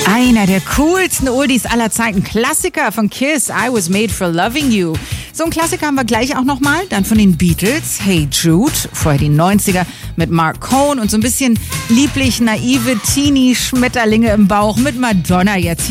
Einer der coolsten Oldies aller Zeiten. Klassiker von Kiss, I Was Made for Loving You. So einen Klassiker haben wir gleich auch nochmal. Dann von den Beatles, Hey Jude. Vorher die 90er mit Mark Cohn und so ein bisschen lieblich naive Teenie-Schmetterlinge im Bauch mit Madonna jetzt.